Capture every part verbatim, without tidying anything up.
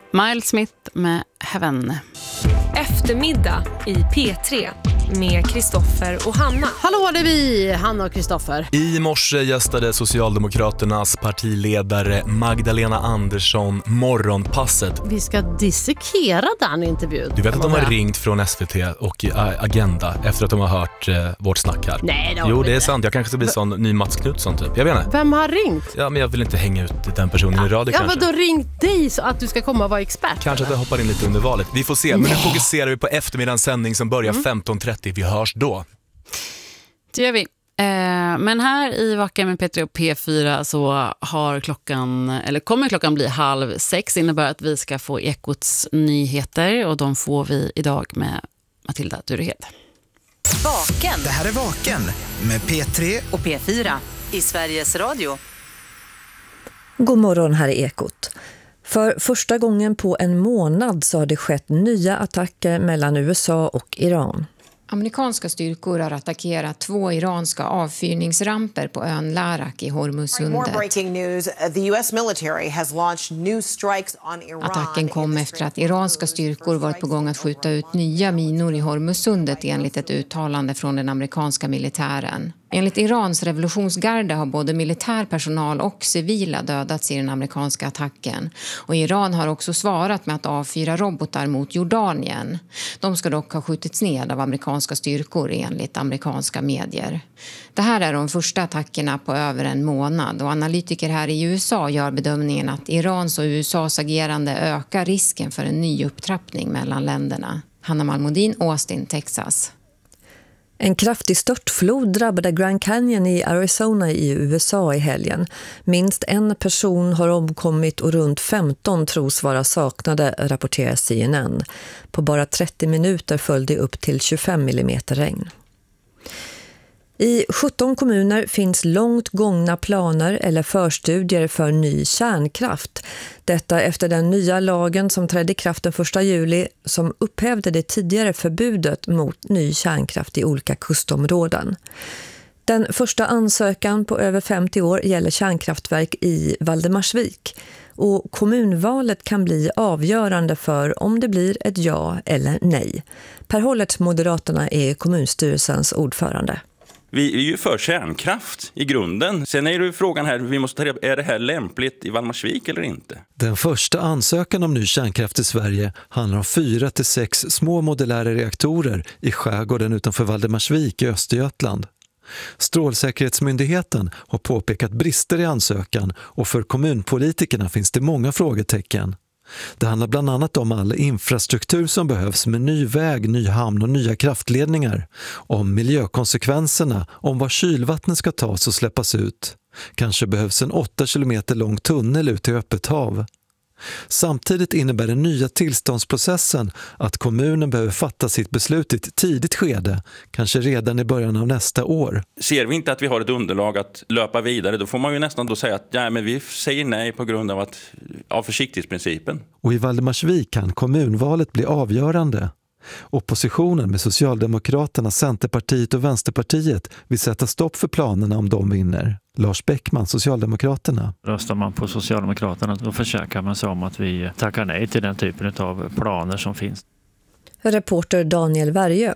Miles Smith med Heaven. Eftermiddag i P tre med Kristoffer och Hanna. Hallå, det är vi, Hanna och Kristoffer. I morse gästade Socialdemokraternas partiledare Magdalena Andersson morgonpasset. Vi ska dissekera den intervjun. Du vet att de har ringt från S V T och Agenda efter att de har hört eh, vårt snack här. Nej, det Jo, det är inte. sant. Jag kanske ska bli sån ny Mats Knutsson typ. Jag vet inte. Vem har ringt? Ja, men jag vill inte hänga ut den personen i radio Ja, kanske. men då ringt dig så att du ska komma och vara expert. Kanske att jag hoppar in lite under valet. Vi får se. Men nu fokuserar vi på eftermiddagens sändning som börjar mm. femton trettio. Vi hörs då. Det gör vi. Eh, men här i Vaken med P tre och P fyra så har klockan, eller kommer klockan bli halv sex. Innebär att vi ska få Ekots nyheter och de får vi idag med Matilda Durehed. Vaken. Det här är Vaken med P tre och P fyra i Sveriges Radio. God morgon, här är Ekot. För första gången på en månad så har det skett nya attacker mellan U S A och Iran. Amerikanska styrkor har attackerat två iranska avfyrningsramper på ön Larak i Hormuzsundet. Attacken kom efter att iranska styrkor varit på gång att skjuta ut nya minor i Hormuzsundet enligt ett uttalande från den amerikanska militären. Enligt Irans revolutionsgarde har både militärpersonal och civila dödats i den amerikanska attacken. Och Iran har också svarat med att avfyra robotar mot Jordanien. De ska dock ha skjutits ned av amerikanska styrkor enligt amerikanska medier. Det här är de första attackerna på över en månad och analytiker här i U S A gör bedömningen att Irans och U S A:s agerande ökar risken för en ny upptrappning mellan länderna. Hanna Malmodin, Austin, Texas. En kraftig störtflod drabbade Grand Canyon i Arizona i U S A i helgen. Minst en person har omkommit och runt femton tros vara saknade, rapporterar C N N. På bara trettio minuter följde upp till tjugofem millimeter regn. I sjutton kommuner finns långt gångna planer eller förstudier för ny kärnkraft. Detta efter den nya lagen som trädde i kraft den första juli som upphävde det tidigare förbudet mot ny kärnkraft i olika kustområden. Den första ansökan på över femtio år gäller kärnkraftverk i Valdemarsvik. Och kommunvalet kan bli avgörande för om det blir ett ja eller nej. Per Hållert, Moderaterna, är kommunstyrelsens ordförande. Vi är ju för kärnkraft i grunden. Sen är det frågan här, vi måste ta reda på, är det här lämpligt i Valdemarsvik eller inte? Den första ansökan om ny kärnkraft i Sverige handlar om fyra till sex små modulära reaktorer i skärgården utanför Valdemarsvik i Östergötland. Strålsäkerhetsmyndigheten har påpekat brister i ansökan och för kommunpolitikerna finns det många frågetecken. Det handlar bland annat om all infrastruktur som behövs med ny väg, ny hamn och nya kraftledningar. Om miljökonsekvenserna, om var kylvattnet ska tas och släppas ut. Kanske behövs en åtta kilometer lång tunnel ut till öppet hav. Samtidigt innebär den nya tillståndsprocessen att kommunen behöver fatta sitt beslut i ett tidigt skede, kanske redan i början av nästa år. Ser vi inte att vi har ett underlag att löpa vidare, då får man ju nästan då säga att ja, men vi säger nej på grund av, att, av försiktighetsprincipen. Och i Valdemarsvik kan kommunvalet bli avgörande. Oppositionen med Socialdemokraterna, Centerpartiet och Vänsterpartiet vill sätta stopp för planerna om de vinner. Lars Bäckman, Socialdemokraterna. Röstar man på Socialdemokraterna då försöker man sig om att vi tackar nej till den typen av planer som finns. Reporter Daniel Värjö.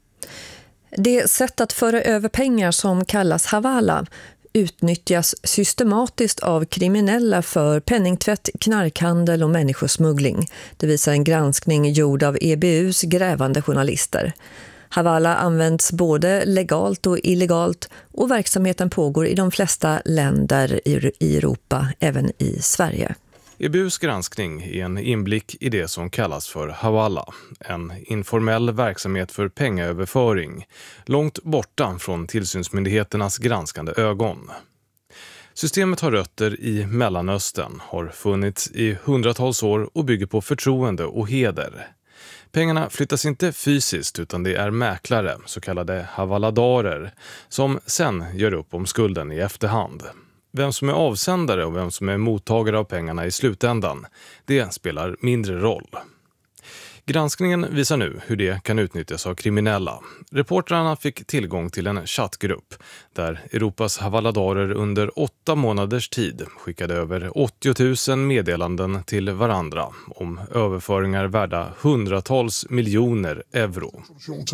Det sätt att föra över pengar som kallas havala utnyttjas systematiskt av kriminella för penningtvätt, knarkhandel och människosmuggling. Det visar en granskning gjord av E B U:s grävande journalister. Havala används både legalt och illegalt och verksamheten pågår i de flesta länder i Europa, även i Sverige. E B U:s granskning är en inblick i det som kallas för havala, en informell verksamhet för pengaöverföring, långt borta från tillsynsmyndigheternas granskande ögon. Systemet har rötter i Mellanöstern, har funnits i hundratals år och bygger på förtroende och heder. Pengarna flyttas inte fysiskt utan det är mäklare, så kallade havaladarer, som sen gör upp om skulden i efterhand. Vem som är avsändare och vem som är mottagare av pengarna i slutändan, det spelar mindre roll. Granskningen visar nu hur det kan utnyttjas av kriminella. Reportrarna fick tillgång till en chattgrupp där Europas havaladarer under åtta månaders tid skickade över åttio tusen meddelanden till varandra om överföringar värda hundratals miljoner euro.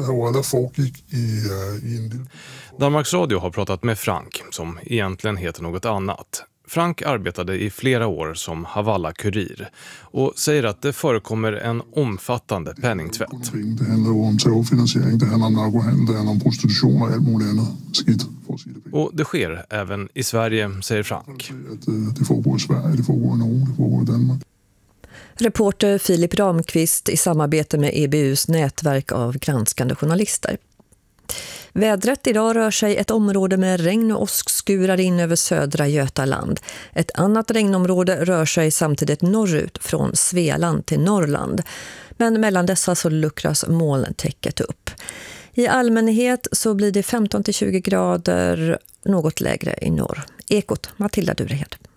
Danmarks Radio har pratat med Frank, som egentligen heter något annat. Frank arbetade i flera år som Havala-kurir och säger att det förekommer en omfattande penningtvätt. Det handlar om terrorfinansiering, det handlar om narkohandel, det handlar om prostitution och allt möjligt annat skit. Och det sker även i Sverige, säger Frank. Det foregår i Sverige, det foregår i Norge, det foregår i Danmark. Reporter Filip Ramqvist i samarbete med E B U:s nätverk av granskande journalister. Vädret idag rör sig ett område med regn och åskskurar in över södra Götaland. Ett annat regnområde rör sig samtidigt norrut från Svealand till Norrland. Men mellan dessa så luckras molntäcket upp. I allmänhet så blir det femton till tjugo grader, något lägre i norr. Ekot, Matilda Durehed.